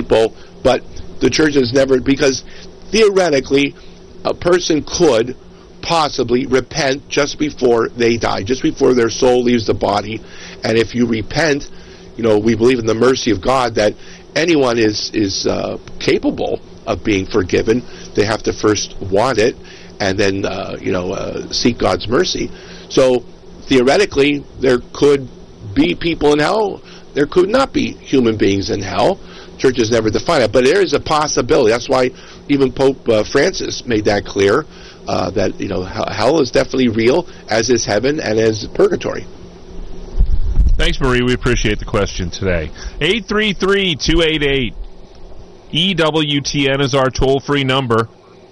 people, but the church has never, because theoretically, a person could possibly repent just before they die, just before their soul leaves the body. And if you repent, we believe in the mercy of God that anyone is capable of being forgiven. They have to first want it, and then seek God's mercy. So theoretically, there could be people in hell. There could not be human beings in hell. Church has never defined it, but there is a possibility. That's why even Pope Francis made that clear, that hell is definitely real, as is heaven and as purgatory. Thanks, Marie. We appreciate the question today. 833-288-EWTN is our toll-free number.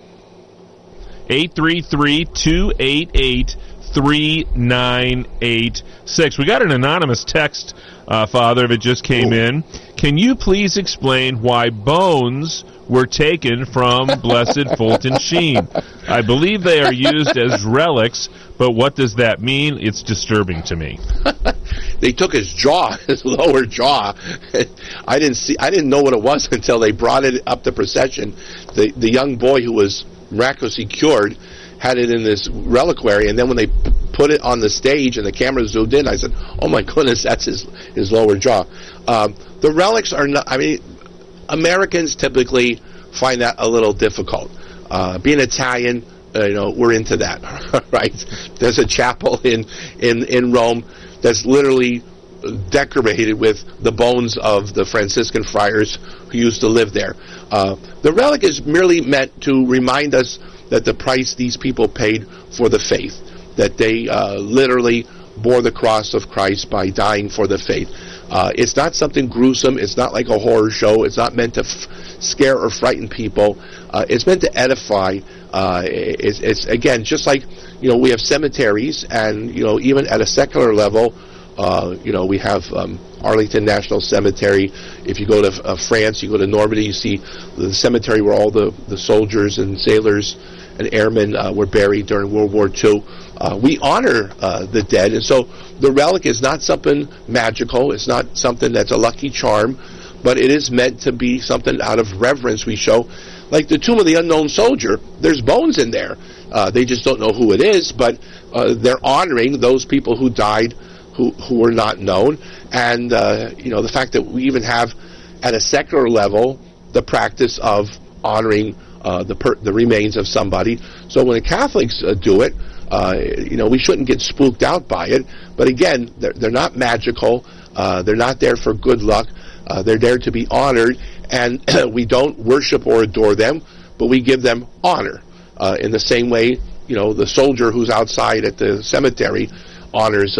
833-288-3986. We got an anonymous text, Father, that just came in. Can you please explain why bones were taken from Blessed Fulton Sheen? I believe they are used as relics, but what does that mean? It's disturbing to me. They took his jaw, his lower jaw. I didn't know what it was until they brought it up the procession. The young boy who was miraculously cured had it in this reliquary, and then when they put it on the stage and the camera zoomed in, I said, oh my goodness, that's his lower jaw. The relics are not, Americans typically find that a little difficult. Being Italian, we're into that, right? There's a chapel in Rome that's literally decorated with the bones of the Franciscan friars who used to live there. The relic is merely meant to remind us that the price these people paid for the faith, that they literally bore the cross of Christ by dying for the faith. It's not something gruesome. It's not like a horror show. It's not meant to scare or frighten people. It's meant to edify. It's again, just like, we have cemeteries, and, even at a secular level, we have Arlington National Cemetery. If you go to France, you go to Normandy, you see the cemetery where all the soldiers and sailors and airmen were buried during World War II. We honor the dead, and so the relic is not something magical. It's not something that's a lucky charm, but it is meant to be something out of reverence we show. Like the tomb of the unknown soldier, there's bones in there. They just don't know who it is, but they're honoring those people who died who were not known. And, the fact that we even have, at a secular level, the practice of honoring the remains of somebody. So when the Catholics do it, we shouldn't get spooked out by it. But again, they're not magical. They're not there for good luck. They're there to be honored. And we don't worship or adore them, but we give them honor. In the same way, the soldier who's outside at the cemetery honors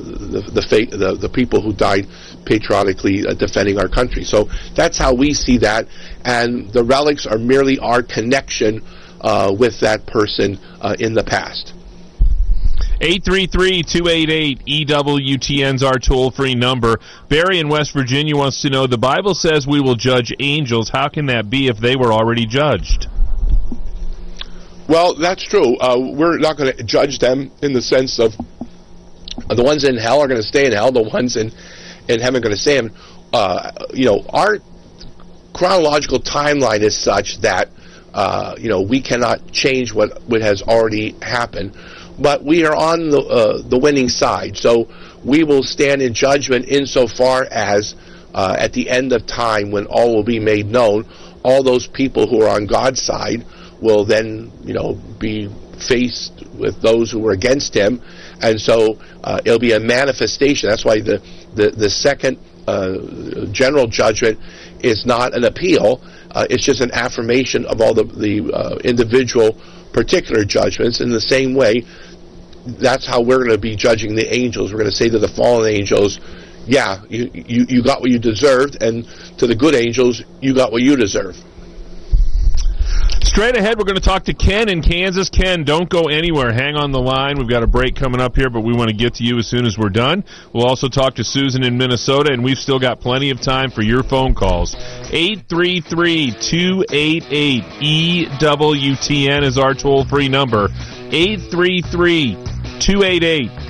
the people who died patriotically defending our country. So that's how we see that, and the relics are merely our connection with that person in the past. 833-288-EWTN's our toll-free number. Barry in West Virginia wants to know, the Bible says we will judge angels. How can that be if they were already judged? Well, that's true. We're not going to judge them in the sense of the ones in hell are going to stay in hell, the ones in heaven are going to stay in. Our chronological timeline is such that we cannot change what has already happened, but we are on the winning side. So we will stand in judgment insofar as at the end of time, when all will be made known, all those people who are on God's side will then be faced with those who were against him, and so it'll be a manifestation. That's why the second general judgment is not an appeal. It's just an affirmation of all the individual particular judgments. In the same way, that's how we're going to be judging the angels. We're going to say to the fallen angels, yeah, you got what you deserved, and to the good angels, you got what you deserve. Straight ahead, we're going to talk to Ken in Kansas. Ken, don't go anywhere. Hang on the line. We've got a break coming up here, but we want to get to you as soon as we're done. We'll also talk to Susan in Minnesota, and we've still got plenty of time for your phone calls. 833-288-EWTN is our toll-free number.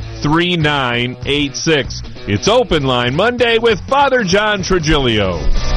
833-288-3986. It's Open Line Monday with Father John Trigilio.